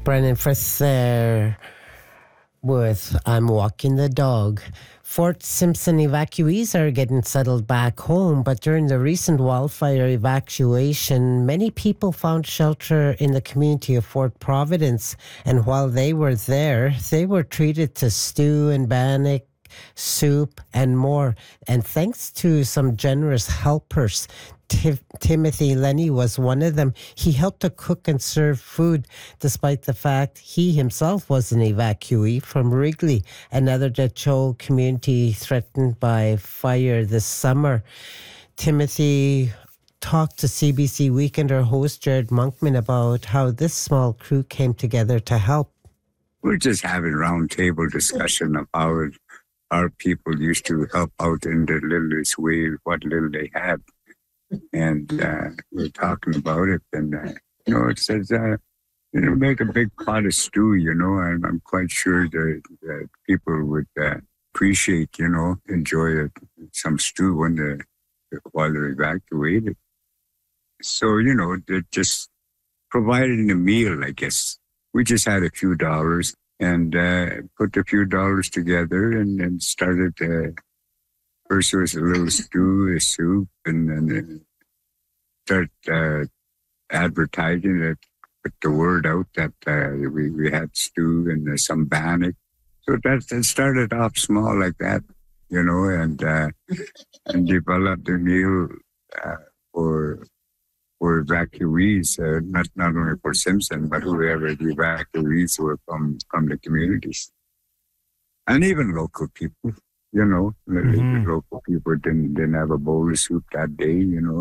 Brennan Frith there with I'm Walking the Dog. Fort Simpson evacuees are getting settled back home, but during the recent wildfire evacuation, many people found shelter in the community of Fort Providence. And while they were there, they were treated to stew and bannock, soup, and more. And thanks to some generous helpers, Timothy Lenny was one of them. He helped to cook and serve food, despite the fact he himself was an evacuee from Wrigley, another Detroit community threatened by fire this summer. Timothy talked to CBC Weekender host Jared Monkman about how this small crew came together to help. We're just having roundtable discussion of how our people used to help out in the littlest way, what little they had. And we're talking about it, and it says, make a big pot of stew, and I'm quite sure that people would appreciate, enjoy some stew while they're evacuated. So, they're just providing a meal, I guess. We just had a few dollars and put a few dollars together and started first it was a little stew, a soup, and then start advertising it, put the word out that we had stew and some bannock. So that started off small like that, and developed a meal for evacuees, not only for Simpson, but whoever the evacuees were from the communities. And even local people. The local people didn't have a bowl of soup that day,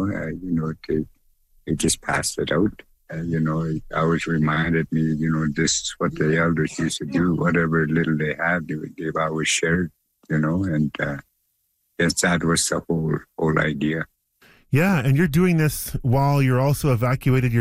they just passed it out. It always reminded me, this is what the elders used to do. Whatever little they had, they've always shared, and yes, that was the whole idea. Yeah, and you're doing this while you're also evacuated